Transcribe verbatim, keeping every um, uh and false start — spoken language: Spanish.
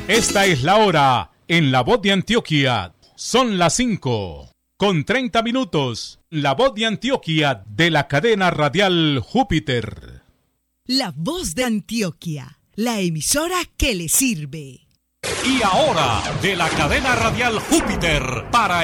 Esta es la hora en La Voz de Antioquia. Son las cinco con treinta minutos. La Voz de Antioquia de la cadena radial Júpiter. La Voz de Antioquia, la emisora que le sirve. Y ahora, de la cadena radial Júpiter, para